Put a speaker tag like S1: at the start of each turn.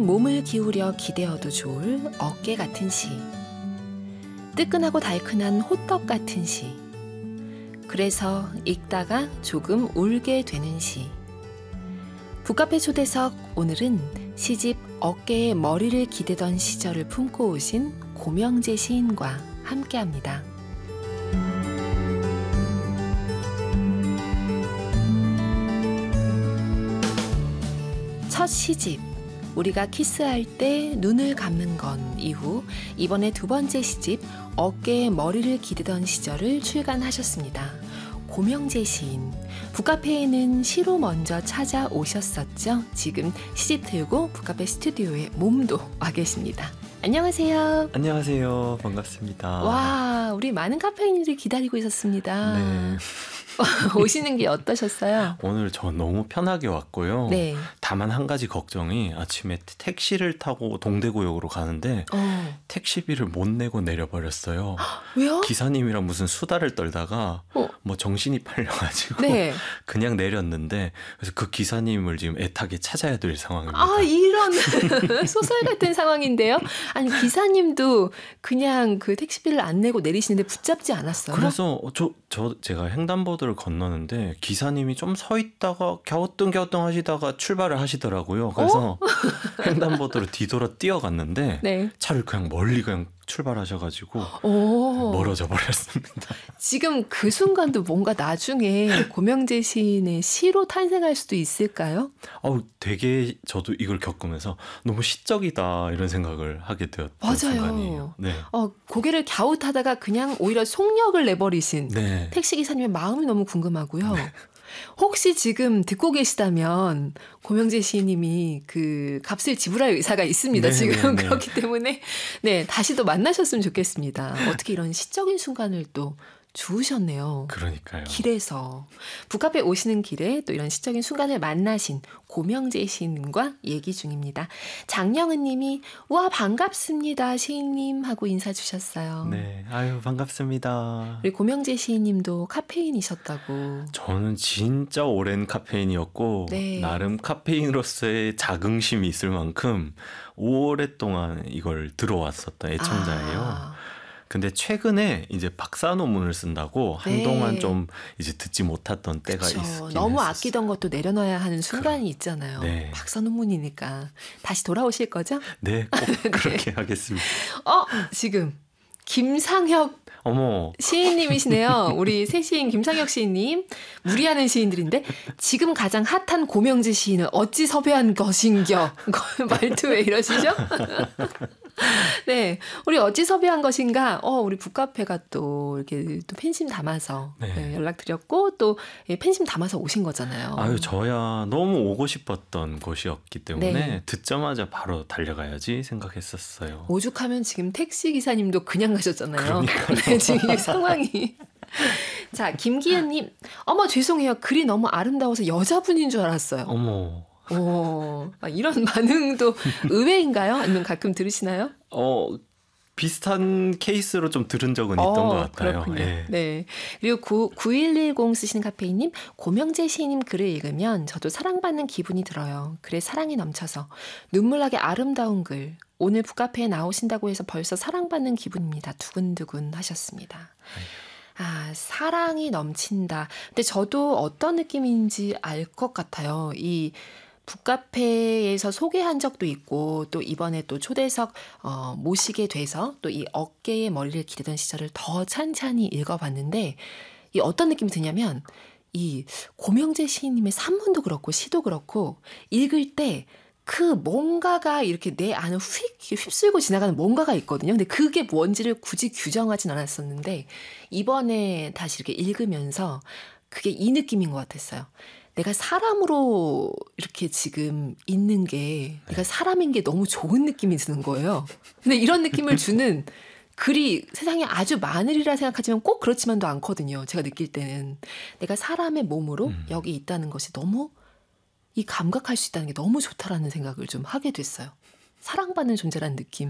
S1: 몸을 기울여 기대어도 좋을 어깨 같은 시. 뜨끈하고 달큰한 호떡 같은 시. 그래서 읽다가 조금 울게 되는 시. 북카페 초대석, 오늘은 시집 어깨에 머리를 기대던 시절을 품고 오신 고명재 시인과 함께합니다. 첫 시집, 우리가 키스할 때 눈을 감는 건 이후 이번에 두 번째 시집 어깨에 머리를 기대던 시절을 출간하셨습니다. 고명재 시인, 북카페에는 시로 먼저 찾아오셨었죠. 지금 시집 들고 북카페 스튜디오에 몸도 와 계십니다. 안녕하세요.
S2: 안녕하세요. 반갑습니다.
S1: 와, 우리 많은 카페인들이 기다리고 있었습니다.
S2: 네.
S1: 오시는 게 어떠셨어요?
S2: 오늘 저 너무 편하게 왔고요.
S1: 네.
S2: 다만 한 가지 걱정이 아침에 택시를 타고 동대구역으로 가는데 택시비를 못 내고 내려버렸어요.
S1: 왜요?
S2: 기사님이랑 무슨 수다를 떨다가 뭐 정신이 팔려가지고
S1: 네.
S2: 그냥 내렸는데 그래서 그 기사님을 지금 애타게 찾아야 될 상황입니다.
S1: 아, 이런 소설 같은 상황인데요. 아니, 기사님도 그냥 그 택시비를 안 내고 내리시는데 붙잡지 않았어요?
S2: 그래서 제가 횡단보도를 건너는데 기사님이 좀 서 있다가 갸우뚱갸우뚱 하시다가 출발을 하시더라고요. 그래서 횡단보도를 뒤돌아 뛰어갔는데
S1: 네.
S2: 차를 그냥 멀리 그냥 출발하셔가지고 멀어져 버렸습니다.
S1: 지금 그 순간도 뭔가 나중에 고명재 시인의 시로 탄생할 수도 있을까요?
S2: 되게 저도 이걸 겪으면서 너무 시적이다 이런 생각을 하게 되었던 순간이에요. 네.
S1: 고개를 갸웃하다가 그냥 오히려 속력을 내버리신
S2: 네.
S1: 택시기사님의 마음이 너무 궁금하고요. 네. 혹시 지금 듣고 계시다면 고명재 시인님이 그 값을 지불할 의사가 있습니다. 지금 그렇기 때문에 네, 다시 또 만나셨으면 좋겠습니다. 어떻게 이런 시적인 순간을 또 주우셨네요.
S2: 그러니까요. 길에서.
S1: 북카페 오시는 길에 또 이런 시적인 순간을 만나신 고명재 시인과 얘기 중입니다. 장영은 님이 와 반갑습니다 시인님 하고 인사 주셨어요.
S2: 네, 아유 반갑습니다.
S1: 우리 고명재 시인님도 카페인이셨다고.
S2: 저는 진짜 오랜 카페인이었고
S1: 네.
S2: 나름 카페인으로서의 자긍심이 있을 만큼 오랫동안 이걸 들어왔었던 애청자예요. 근데 최근에 이제 박사 논문을 쓴다고 한동안
S1: 네.
S2: 좀 이제 듣지 못했던 때가 있긴
S1: 너무
S2: 했었어요.
S1: 아끼던 것도 내려놔야 하는 순간이 있잖아요.
S2: 네.
S1: 박사 논문이니까. 다시 돌아오실 거죠?
S2: 네, 꼭 그렇게 하겠습니다.
S1: 지금 김상혁 시인님이시네요. 우리 새 시인 김상혁 시인님. 무리하는 시인들인데 지금 가장 핫한 고명재 시인을 어찌 섭외한 것인겨. 말투 왜 이러시죠? 네, 우리 어찌 섭외한 것인가? 우리 북카페가 또 이렇게 또 팬심 담아서 네, 연락드렸고 또 팬심 담아서 오신 거잖아요.
S2: 아유, 저야 너무 오고 싶었던 곳이었기 때문에
S1: 네.
S2: 듣자마자 바로 달려가야지 생각했었어요.
S1: 오죽하면 지금 택시 기사님도 그냥 가셨잖아요.
S2: 그러니까요.
S1: 네, 지금 이 상황이. 자, 김기현님, 죄송해요. 글이 너무 아름다워서 여자분인 줄 알았어요. 이런 반응도 의외인가요? 아니면 가끔 들으시나요?
S2: 비슷한 케이스로 좀 들은 적은 있던 것 같아요.
S1: 그렇군요. 네. 그리고 9110 쓰시는 카페이님, 고명재 시인님 글을 읽으면 저도 사랑받는 기분이 들어요. 글에 사랑이 넘쳐서 눈물나게 아름다운 글. 오늘 북카페에 나오신다고 해서 벌써 사랑받는 기분입니다. 두근두근 하셨습니다. 사랑이 넘친다. 근데 저도 어떤 느낌인지 알 것 같아요. 이 북카페에서 소개한 적도 있고 또 이번에 또 초대석 모시게 돼서 또 이 어깨에 머리를 기대던 시절을 더 찬찬히 읽어봤는데 이 어떤 느낌이 드냐면 이 고명재 시인님의 산문도 그렇고 시도 그렇고 읽을 때 그 뭔가가 이렇게 내 안을 휩쓸고 지나가는 뭔가가 있거든요. 근데 그게 뭔지를 굳이 규정하진 않았었는데 이번에 다시 이렇게 읽으면서 그게 이 느낌인 것 같았어요. 내가 사람으로 이렇게 지금 있는 게 내가 사람인 게 너무 좋은 느낌이 드는 거예요. 근데 이런 느낌을 주는 글이 세상에 아주 많으리라 생각하지만 꼭 그렇지만도 않거든요. 제가 느낄 때는 내가 사람의 몸으로 여기 있다는 것이 너무 이 감각할 수 있다는 게 너무 좋다라는 생각을 좀 하게 됐어요. 사랑받는 존재라는 느낌.